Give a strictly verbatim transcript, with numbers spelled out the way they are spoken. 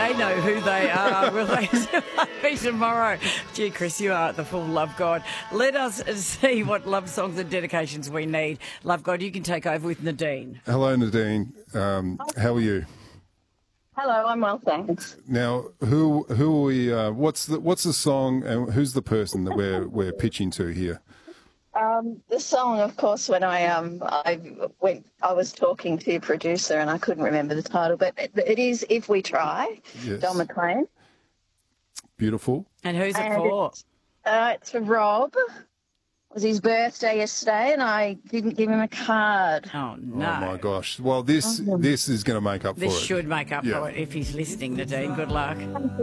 they know who they are, will they? Be tomorrow. Gee, Chris, you are the full love God. Let us see what love songs and dedications we need. Love God, you can take over with Nadine. Hello, Nadine. Um, how are you? Hello, I'm well, thanks. Now, who who are we? Uh, what's the what's the song, and who's the person that we're we're pitching to here? Um, the song, of course, when I um I went, I was talking to your producer and I couldn't remember the title, but it, it is "If We Try," Yes. Don McLean. Beautiful. And who's it And for? It's, uh, it's for Rob. It was his birthday yesterday, and I didn't give him a card. Oh, no. Oh my gosh. Well, this this is going to make up This for it. should make up Yeah. for it if he's listening, Nadine. Good luck.